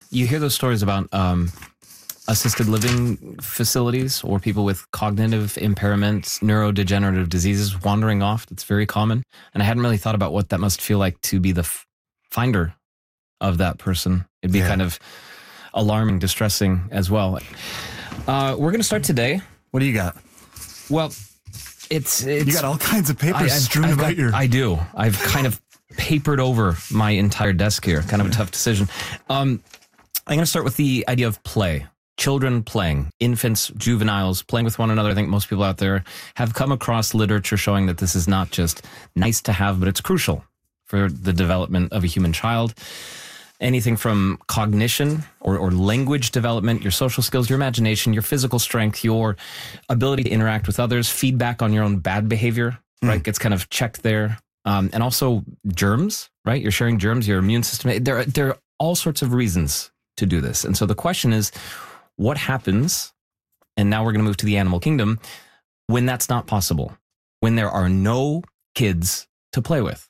you hear those stories about assisted living facilities or people with cognitive impairments, neurodegenerative diseases wandering off. It's very common. And I hadn't really thought about what that must feel like to be the finder of that person. It'd be kind of alarming, distressing as well. We're going to start today. What do you got? Well, it's you got all kinds of papers strewn about your... I do. I've kind of papered over my entire desk here. Kind of a tough decision. I'm going to start with the idea of play. Children playing, infants, juveniles, playing with one another. I think most people out there have come across literature showing that this is not just nice to have, but it's crucial for the development of a human child. Anything from cognition or language development, your social skills, your imagination, your physical strength, your ability to interact with others, feedback on your own bad behavior, right? Gets kind of checked there. And also germs, right? You're sharing germs, your immune system. There are all sorts of reasons to do this. And so the question is, what happens, and now we're going to move to the animal kingdom, when that's not possible, when there are no kids to play with?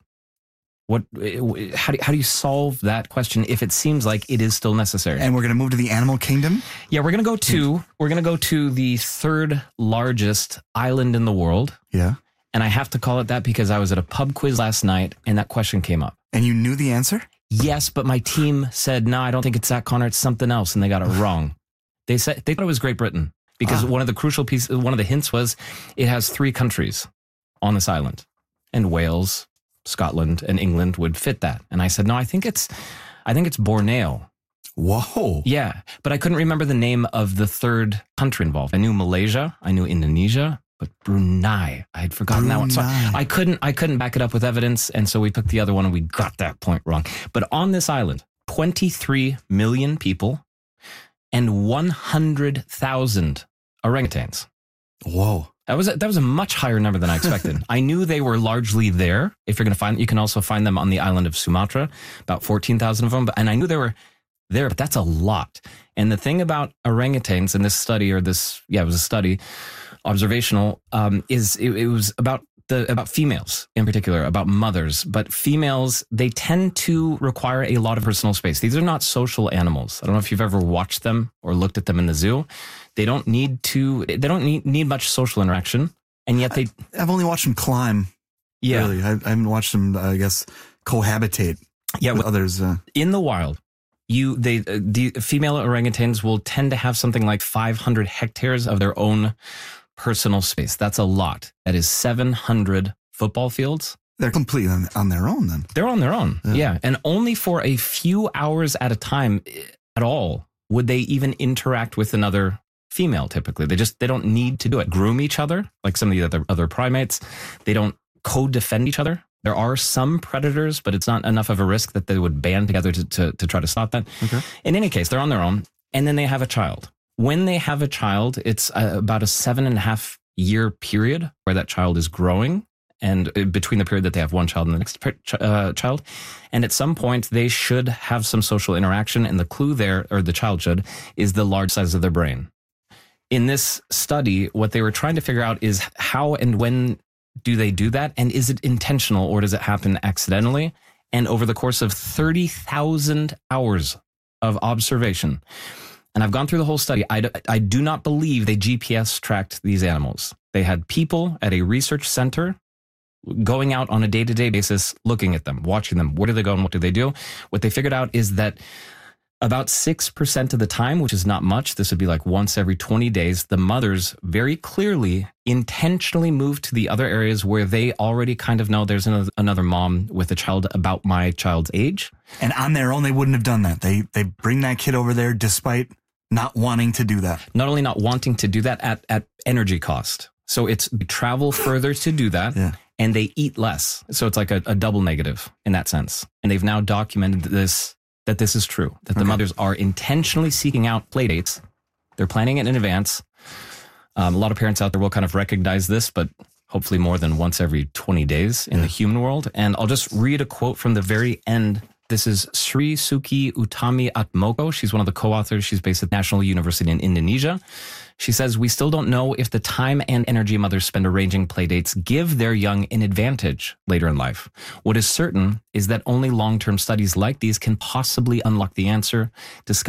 How do you solve that question if it seems like it is still necessary? And we're going to move to the animal kingdom? Yeah, we're going to go to the third largest island in the world. Yeah. And I have to call it that because I was at a pub quiz last night and that question came up. And you knew the answer? Yes, but my team said, no, I don't think it's that, Connor. It's something else. And they got it wrong. They thought it was Great Britain because one of the crucial pieces, one of the hints was it has 3 countries on this island, and Wales, Scotland, and England would fit that. And I said, no, I think it's Borneo. Whoa. Yeah, but I couldn't remember the name of the third country involved. I knew Malaysia, I knew Indonesia, but Brunei, I had forgotten that one. So I couldn't back it up with evidence, and so we took the other one and we got that point wrong. But on this island, 23 million people and 100,000 orangutans. Whoa. That was a much higher number than I expected. I knew they were largely there. If you're going to find, you can also find them on the island of Sumatra, about 14,000 of them. And I knew they were there, but that's a lot. And the thing about orangutans in this study, it was a study, observational, is it was about females in particular, about mothers. But females, they tend to require a lot of personal space. These are not social animals. I don't know if you've ever watched them or looked at them in the zoo. They don't need much social interaction. And yet I've only watched them climb. Yeah. Really. I haven't watched them, I guess, cohabitate with others. In the wild, the female orangutans will tend to have something like 500 hectares of their own personal space. That's a lot. That is 700 football fields. They're completely on their own then. They're on their own. Yeah. And only for a few hours at a time at all would they even interact with another female typically. They don't need to do it. Groom each other like some of the other primates. They don't co-defend each other. There are some predators, but it's not enough of a risk that they would band together to try to stop that. Okay. In any case, they're on their own, and then they have a child. When they have a child, it's about a 7.5 year period where that child is growing, and between the period that they have one child and the next child. And at some point, they should have some social interaction. And the clue there, or the child should, is the large size of their brain. In this study, what they were trying to figure out is how and when do they do that? And is it intentional or does it happen accidentally? And over the course of 30,000 hours of observation, and I've gone through the whole study, I do not believe they GPS tracked these animals. They had people at a research center going out on a day-to-day basis, looking at them, watching them. Where do they go and what do they do? What they figured out is that about 6% of the time, which is not much, this would be like once every 20 days, the mothers very clearly intentionally move to the other areas where they already kind of know there's another mom with a child about my child's age. And on their own, they wouldn't have done that. They bring that kid over there despite not wanting to do that. Not only not wanting to do that at energy cost. So it's travel further to do that. Yeah. And they eat less. So it's like a double negative in that sense. And they've now documented that this is true, that the mothers are intentionally seeking out play dates. They're planning it in advance. A lot of parents out there will kind of recognize this, but hopefully more than once every 20 days in the human world. And I'll just read a quote from the very end. This is Sri Suki Utami Atmoko. She's one of the co-authors. She's based at National University in Indonesia. She says, we still don't know if the time and energy mothers spend arranging playdates give their young an advantage later in life. What is certain is that only long-term studies like these can possibly unlock the answer.